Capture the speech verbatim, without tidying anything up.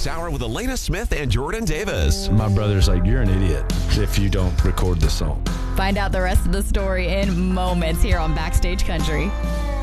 this hour with Elena Smith and Jordan Davis. My brother's like, you're an idiot if you don't record this song. Find out the rest of the story in moments here on Backstage Country.